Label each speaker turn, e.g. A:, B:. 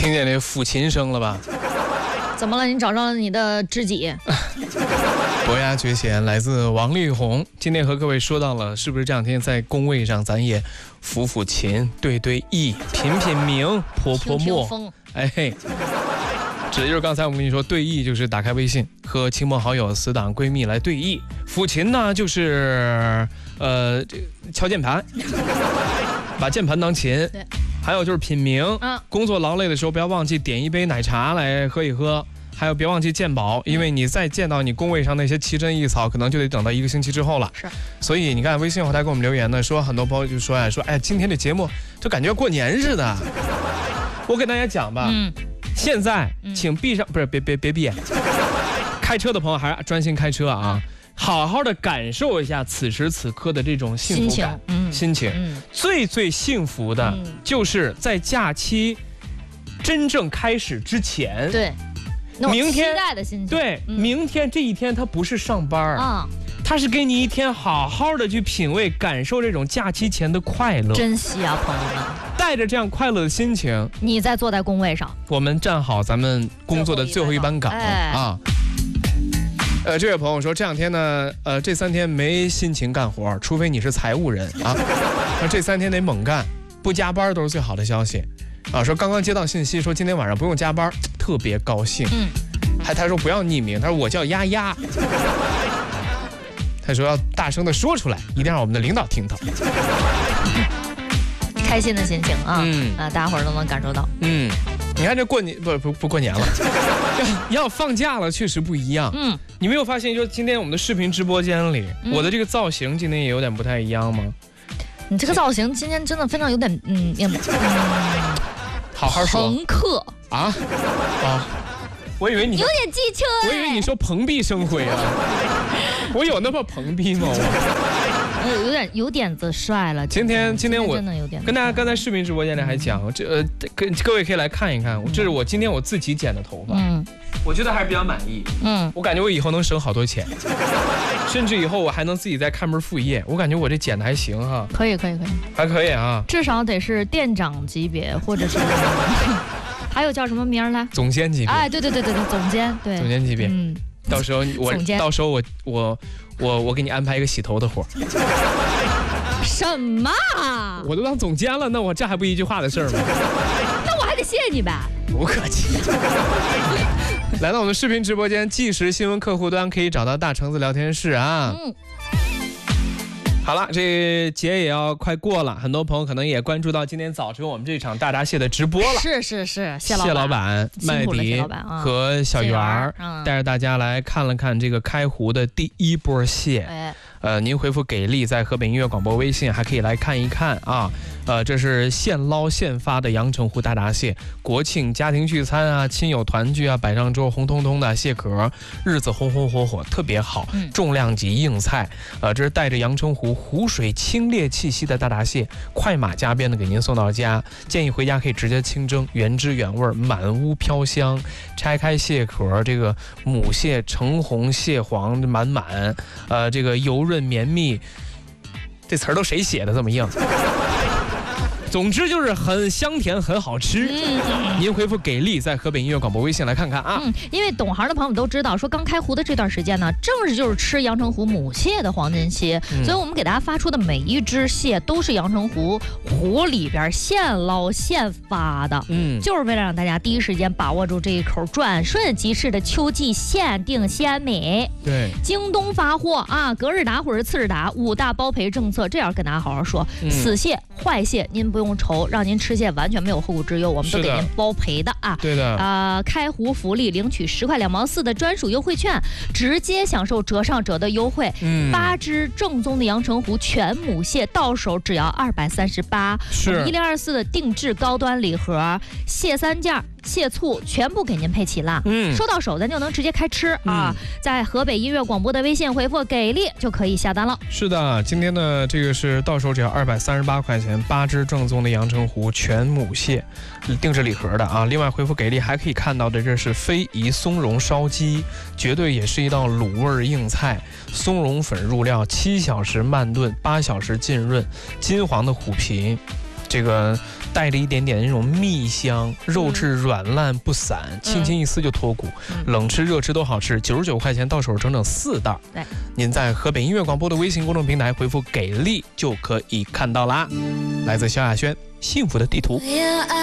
A: 听见那抚琴声了吧？
B: 怎么了？你找着了你的知己？
A: 伯牙绝弦来自王力宏。今天和各位说到了，是不是这两天在工位上咱也抚抚琴、对对意、品品茗、泼泼墨？哎嘿，指的就是刚才我们跟你说对意，就是打开微信和亲朋好友、死党、闺蜜来对意；抚琴呢，就是敲键盘，把键盘当琴。
B: 对。
A: 还有就是品茗，工作劳累的时候不要忘记点一杯奶茶来喝一喝，还有别忘记鉴宝，因为你再见到你工位上那些奇珍异草，可能就得等到1个星期之后了。是，所以你看微信后台给我们留言呢，说很多朋友就说哎，今天这节目就感觉过年似的。我给大家讲吧，现在请闭上，不是别闭眼，开车的朋友还是专心开车啊。好好的感受一下此时此刻的这种幸福感、心情。最幸福的就是在假期真正开始之前，
B: 对，明天期待的心情。
A: 对，明天这一天它不是上班啊，它是给你一天好好的去品味、感受这种假期前的快乐。
B: 珍惜啊，朋友们！
A: 带着这样快乐的心情，
B: 你在坐在工位上，
A: 我们站好咱们工作的最后一班岗啊。这位朋友说这两天呢，这3天没心情干活，除非你是财务人啊。那这3天得猛干，不加班都是最好的消息啊。说刚刚接到信息说今天晚上不用加班，特别高兴。他说不要匿名，他说我叫丫丫。他说要大声的说出来，一定让我们的领导听到。
B: 开心的心情啊，大家伙儿都能感受到。
A: 你看这过年不过年了，要放假了，确实不一样。你没有发现，就今天我们的视频直播间里，我的这个造型今天也有点不太一样吗？
B: 你这个造型今天真的非常有点
A: 好好说。
B: 朋克
A: 啊，我以为你
B: 有点机车，
A: 我以为你说蓬荜生辉啊，我有那么蓬荜吗？
B: 有点子帅了。
A: 今天我
B: 真的有点
A: 跟大家刚才视频直播间里还讲，各位可以来看一看，这是我今天我自己剪的头发，我觉得还是比较满意。我感觉我以后能省好多钱，甚至以后我还能自己再看门副业。我感觉我这剪的还行哈。
B: 可以，
A: 还可以啊，
B: 至少得是店长级别，或者是还有叫什么名来？
A: 总监级别。
B: 哎，对，总监，对，
A: 总监级别。到时候我给你安排一个洗头的活。
B: 什么？
A: 我都当总监了，那我这还不一句话的事儿吗？
B: 那我还得谢谢你呗。
A: 不客气。来到我们视频直播间，即时新闻客户端可以找到大橙子聊天室啊。好了，这节也要快过了，很多朋友可能也关注到今天早晨我们这场大闸蟹的直播了。
B: 是，谢
A: 老板、麦迪和小圆儿带着大家来看了看这个开湖的第一波蟹。您回复给力，在河北音乐广播微信还可以来看一看啊。这是现捞现发的阳澄湖大闸蟹，国庆家庭聚餐啊，亲友团聚啊，摆上桌红彤彤的蟹壳，日子红红火火，特别好。重量级硬菜，这是带着阳澄湖湖水清冽气息的大闸蟹，快马加鞭的给您送到家。建议回家可以直接清蒸，原汁原味，满屋飘香。拆开蟹壳，这个母蟹橙红，蟹黄满满，这个油润绵密，这词儿都谁写的这么硬？总之就是很香甜，很好吃。您回复给力，在河北音乐广播微信来看看啊。
B: 因为懂行的朋友都知道，说刚开湖的这段时间呢，正是就是吃阳澄湖母蟹的黄金期，所以我们给大家发出的每一只蟹都是阳澄湖湖里边现捞现发的，就是为了让大家第一时间把握住这一口转瞬即逝的秋季限定鲜美。
A: 对，
B: 京东发货啊，隔日达或者次日达，5大包赔政策，这样跟大家好好说。死蟹、坏蟹您不用愁，让您吃蟹完全没有后顾之忧，我们都给您包赔的啊。
A: 对的。
B: 开湖福利，领取10块2毛4的专属优惠券，直接享受折上折的优惠。8只正宗的阳澄湖全母蟹到手只要238，是1024的定制高端礼盒，蟹3件。蟹醋全部给您配齐了，收到手咱就能直接开吃啊！在河北音乐广播的微信回复给力就可以下单了。
A: 是的，今天的这个是到手只要238块钱，8只正宗的阳澄湖全母蟹，定制礼盒的啊！另外回复给力还可以看到的这是非遗松茸烧鸡，绝对也是一道卤味硬菜，松茸粉入料，7小时慢炖，8小时浸润，金黄的虎皮。 这个带着一点点那种蜜香，肉质软烂不散，轻轻一撕就脱骨，冷吃热吃都好吃。99块钱到手整整4袋。
B: 对，
A: 您在河北音乐广播的微信公众平台回复给力就可以看到啦。来自萧亚轩《幸福的地图》。